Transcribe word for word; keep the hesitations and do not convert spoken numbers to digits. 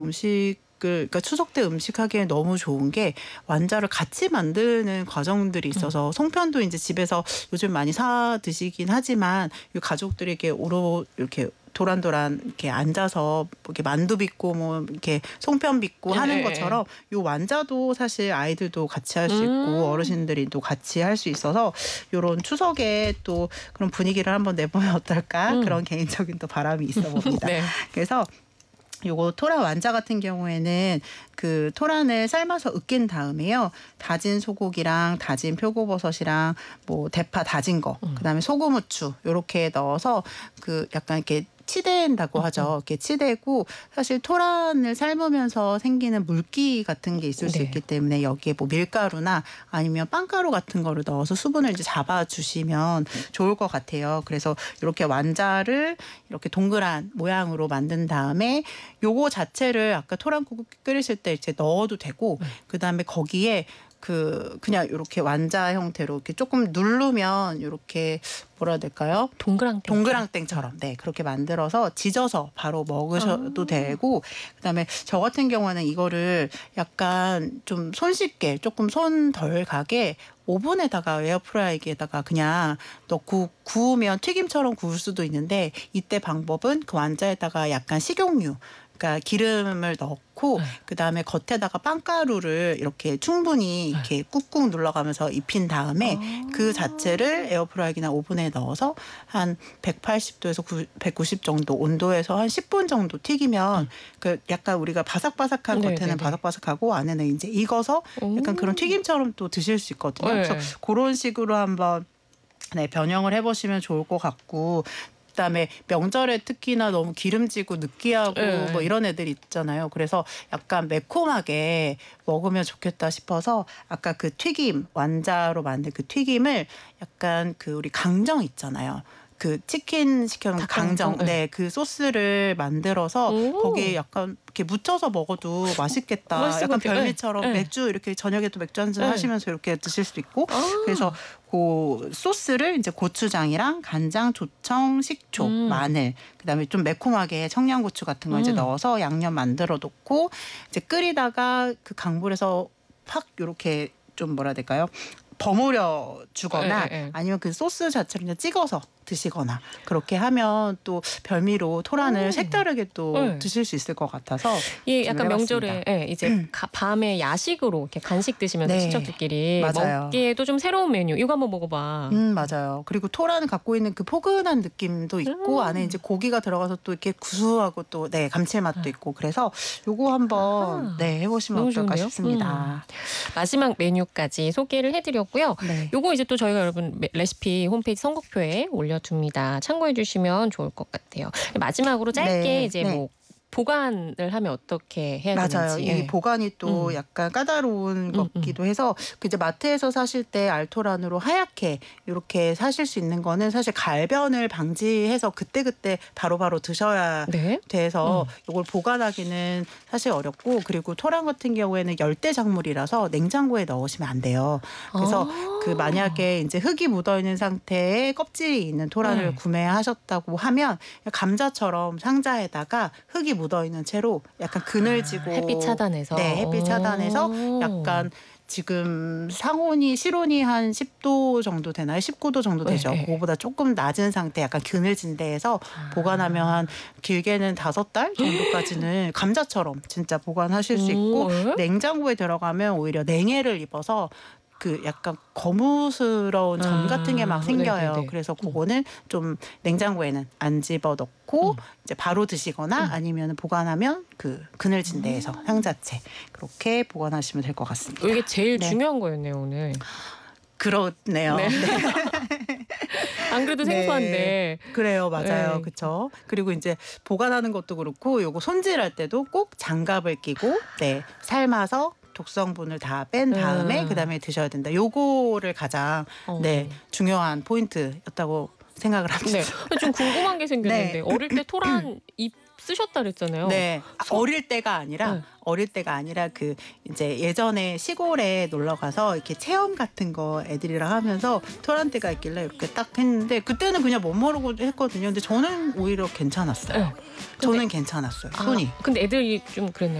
음식을 그러니까 추석 때 음식하기에 너무 좋은 게 완자를 같이 만드는 과정들이 있어서 음. 송편도 이제 집에서 요즘 많이 사 드시긴 하지만 가족들이 이렇게 오로 이렇게 도란도란 이렇게 앉아서 이렇게 만두 빚고 뭐 이렇게 송편 빚고 네. 하는 것처럼 요 완자도 사실 아이들도 같이 할 수 있고 음. 어르신들이 또 같이 할 수 있어서 요런 추석에 또 그런 분위기를 한번 내보면 어떨까 음. 그런 개인적인 또 바람이 있어 봅니다. 네. 그래서 요거 토란 완자 같은 경우에는 그 토란을 삶아서 으깬 다음에요. 다진 소고기랑 다진 표고버섯이랑 뭐 대파 다진 거, 음. 그다음에 소금 후추 요렇게 넣어서 그 약간 이렇게 치댄다고 하죠. 이렇게 치대고 사실 토란을 삶으면서 생기는 물기 같은 게 있을 네. 수 있기 때문에 여기에 뭐 밀가루나 아니면 빵가루 같은 거를 넣어서 수분을 이제 잡아주시면 좋을 것 같아요. 그래서 이렇게 완자를 이렇게 동그란 모양으로 만든 다음에 요거 자체를 아까 토란국 끓이실 때 이제 넣어도 되고 네. 그다음에 거기에 그 그냥 이렇게 완자 형태로 이렇게 조금 누르면 이렇게 뭐라 해야 될까요? 동그랑땡. 동그랑땡처럼 네 그렇게 만들어서 지져서 바로 먹으셔도 아. 되고 그다음에 저 같은 경우는 이거를 약간 좀 손쉽게 조금 손 덜 가게 오븐에다가 에어프라이기에다가 그냥 넣고 구우면 튀김처럼 구울 수도 있는데 이때 방법은 그 완자에다가 약간 식용유 그러니까 기름을 넣고 네. 그다음에 겉에다가 빵가루를 이렇게 충분히 이렇게 네. 꾹꾹 눌러가면서 입힌 다음에 아~ 그 자체를 에어프라이기나 오븐에 넣어서 한 백팔십 도에서 백구십 정도 온도에서 한 십 분 정도 튀기면 음. 그 약간 우리가 바삭바삭한 네네네. 겉에는 바삭바삭하고 안에는 이제 익어서 약간 그런 튀김처럼 또 드실 수 있거든요. 네. 그래서 그런 식으로 한번 네, 변형을 해보시면 좋을 것 같고 그다음에 명절에 특히나 너무 기름지고 느끼하고 네. 뭐 이런 애들 있잖아요. 그래서 약간 매콤하게 먹으면 좋겠다 싶어서 아까 그 튀김 완자로 만든 그 튀김을 약간 그 우리 강정 있잖아요. 그 치킨 시켜놓은 강정, 네. 네, 그 소스를 만들어서 오. 거기에 약간 이렇게 묻혀서 먹어도 맛있겠다. 약간 별미처럼 네. 맥주 이렇게 저녁에도 맥주 한잔 네. 하시면서 이렇게 드실 수 있고 아. 그래서 그 소스를 이제 고추장이랑 간장, 조청, 식초, 음. 마늘, 그다음에 좀 매콤하게 청양고추 같은 거 음. 이제 넣어서 양념 만들어 놓고 이제 끓이다가 그 강불에서 팍 이렇게 좀 뭐라 해야 될까요? 버무려 주거나 에, 에, 에. 아니면 그 소스 자체를 그냥 찍어서 드시거나 그렇게 하면 또 별미로 토란을 오. 색다르게 또 네. 드실 수 있을 것 같아서 예, 약간 명절에 예, 이제 가, 밤에 야식으로 이렇게 간식 드시면서 네. 친척들끼리 맞아요. 먹기에도 좀 새로운 메뉴 이거 한번 먹어봐. 음 맞아요. 그리고 토란을 갖고 있는 그 포근한 느낌도 있고 음. 안에 이제 고기가 들어가서 또 이렇게 구수하고 또 네 감칠맛도 네. 있고 그래서 요거 한번 아. 네 해보시면 어떨까 좋은데요? 싶습니다. 음. 마지막 메뉴까지 소개를 해드렸고요. 네. 요거 이제 또 저희가 여러분 레시피 홈페이지 선곡표에 올려둡니다. 참고해 주시면 좋을 것 같아요. 마지막으로 짧게 네. 이제 네. 뭐 보관을 하면 어떻게 해야 맞아요. 되는지. 이 예. 보관이 또 음. 약간 까다로운 음, 것기도 음. 해서 그 이제 마트에서 사실 때 알토란으로 하얗게 이렇게 사실 수 있는 거는 사실 갈변을 방지해서 그때그때 바로바로 드셔야 네? 돼서 음. 이걸 보관하기는 사실 어렵고 그리고 토란 같은 경우에는 열대 작물이라서 냉장고에 넣으시면 안 돼요. 그래서 아. 그 만약에 이제 흙이 묻어 있는 상태에 껍질이 있는 토란을 네. 구매하셨다고 하면 감자처럼 상자에다가 흙이 묻어 있는 채로 약간 그늘지고 아, 햇빛 차단해서 네 햇빛 차단해서 약간 지금 상온이 실온이 한 십 도 정도 되나요? 십구 도 정도 되죠. 네. 그거보다 조금 낮은 상태 약간 그늘진 데에서 아. 보관하면 한 길게는 다섯 달 정도까지는 감자처럼 진짜 보관하실 수 있고 오, 냉장고에 들어가면 오히려 냉해를 입어서 그 약간 거무스러운 점 같은 게 막 생겨요. 네네네. 그래서 그거는 좀 냉장고에는 안 집어넣고 음. 이제 바로 드시거나 음. 아니면 보관하면 그 그늘진 데에서 음. 상자채 그렇게 보관하시면 될 것 같습니다. 이게 제일 네. 중요한 거였네요 오늘. 그렇네요. 네. 네. 안 그래도 생소한데. 네. 그래요. 맞아요. 네. 그렇죠. 그리고 이제 보관하는 것도 그렇고 요거 손질할 때도 꼭 장갑을 끼고 네 삶아서 독성분을 다 뺀 다음에 음. 그다음에 드셔야 된다. 요거를 가장 어. 네 중요한 포인트였다고 생각을 합니다. 네. 좀 궁금한 게 생겼는데 네. 어릴 때 토란 잎 쓰셨다 그랬잖아요. 네. 소... 어릴 때가 아니라 네. 어릴 때가 아니라 그 이제 예전에 시골에 놀러 가서 이렇게 체험 같은 거 애들이랑 하면서 토란대가 있길래 이렇게 딱 했는데 그때는 그냥 못 모르고 했거든요. 근데 저는 오히려 괜찮았어요. 네. 저는 괜찮았어요. 손이. 아, 근데 애들이 좀 그랬나요?